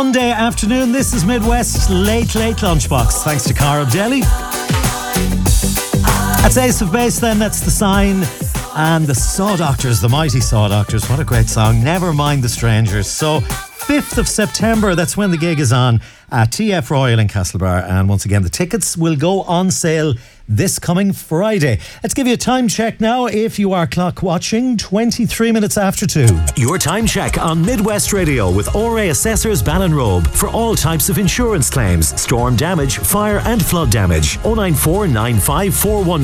Monday afternoon, this is Midwest Late Lunchbox. Thanks to Cara Deli. That's Ace of Base then, that's The Sign. And the Saw Doctors, the mighty Saw Doctors. What a great song. Never Mind the Strangers. So 5th of September, that's when the gig is on at TF Royal in Castlebar. And once again, the tickets will go on sale this coming Friday. Let's give you a time check now if you are clock watching. 23 minutes after 2. Your time check on Midwest Radio with ORA Assessors Ballinrobe for all types of insurance claims, storm damage, fire and flood damage. 094 95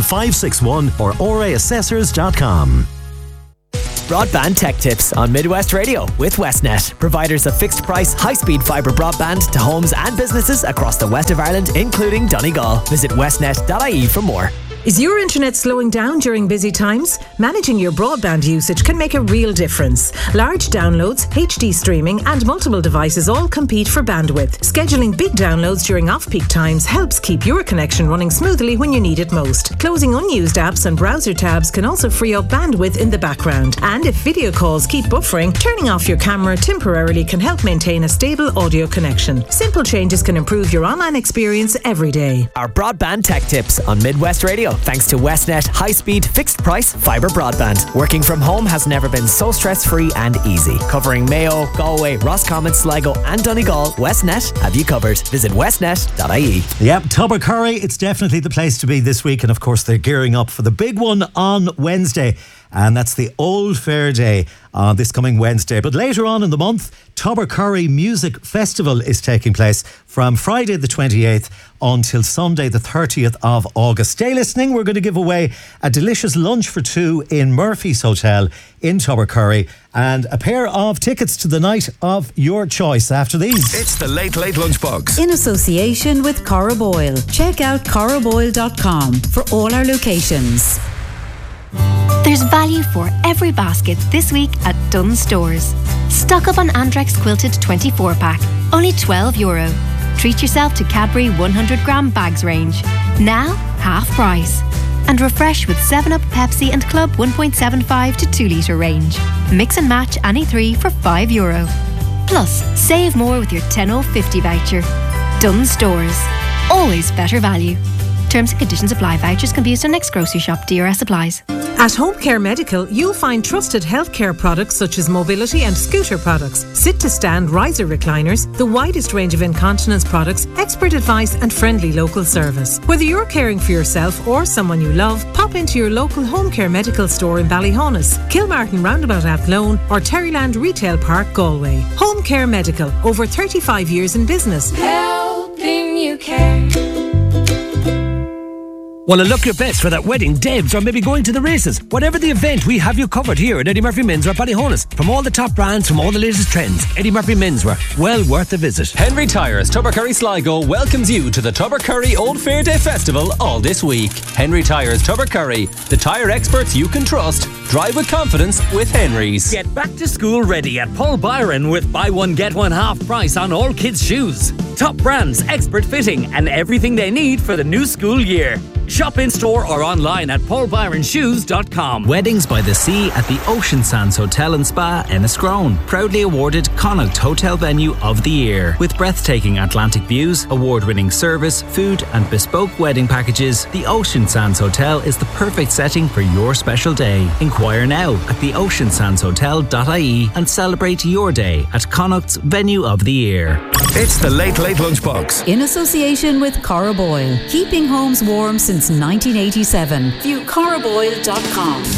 41561 or oraassessors.com. Broadband Tech Tips on Midwest Radio with Westnet, providers of fixed price, high-speed fibre broadband to homes and businesses across the west of Ireland, including Donegal. Visit westnet.ie for more. Is your internet slowing down during busy times? Managing your broadband usage can make a real difference. Large downloads, HD streaming and multiple devices all compete for bandwidth. Scheduling big downloads during off-peak times helps keep your connection running smoothly when you need it most. Closing unused apps and browser tabs can also free up bandwidth in the background. And if video calls keep buffering, turning off your camera temporarily can help maintain a stable audio connection. Simple changes can improve your online experience every day. Our Broadband Tech Tips on Midwest Radio, thanks to Westnet high-speed fixed price fibre broadband. Working from home has never been so stress-free and easy. Covering Mayo, Galway, Roscommon, Sligo and Donegal, Westnet have you covered. Visit westnet.ie. Yep, Tubbercurry, it's definitely the place to be this week. And of course they're gearing up for the big one on Wednesday. And that's the Old Fair Day this coming Wednesday. But later on in the month, Tubbercurry Music Festival is taking place from Friday the 28th until Sunday the 30th of August. Stay listening, we're going to give away a delicious lunch for two in Murphy's Hotel in Tubbercurry and a pair of tickets to the night of your choice after these. It's the Late Lunchbox. In association with Cora Boyle. Check out coraboyle.com for all our locations. There's value for every basket this week at Dunnes Stores. Stock up on Andrex Quilted 24-pack, only €12. Treat yourself to Cadbury 100-gram bags range, now half price. And refresh with 7-Up, Pepsi and Club 1.75 to 2 litre range. Mix and match any three for €5. Plus, save more with your 10/50 voucher. Dunnes Stores. Always better value. Terms and conditions apply. Vouchers can be used on next grocery shop. DRS applies. At Home Care Medical, you'll find trusted healthcare products such as mobility and scooter products, sit-to-stand riser recliners, the widest range of incontinence products, expert advice and friendly local service. Whether you're caring for yourself or someone you love, pop into your local Home Care Medical store in Ballyhonus, Kilmartin Roundabout Athlone or Terryland Retail Park, Galway. Home Care Medical, over 35 years in business. Helping you care. Want to look your best for that wedding, debs, or maybe going to the races? Whatever the event, we have you covered here at Eddie Murphy Menswear Ballyhonus. From all the top brands, from all the latest trends, Eddie Murphy Menswear, well worth a visit. Henry Tyres Tubbercurry Sligo welcomes you to the Tubbercurry Old Fair Day Festival all this week. Henry Tyres Tubbercurry, the tyre experts you can trust. Drive with confidence with Henry's. Get back to school ready at Paul Byron with buy one get one half price on all kids' shoes. Top brands, expert fitting and everything they need for the new school year. Shop in store or online at paulbyronshoes.com. Weddings by the Sea at the Ocean Sands Hotel and Spa, Enniscrone. Proudly awarded Connacht Hotel Venue of the Year. With breathtaking Atlantic views, award-winning service, food and bespoke wedding packages, the Ocean Sands Hotel is the perfect setting for your special day. Inquire now at theoceansandshotel.ie and celebrate your day at Connacht's Venue of the Year. It's the Late Lunchbox. In association with Cora Boyle. Keeping homes warm since 1987. View coraboyle.com.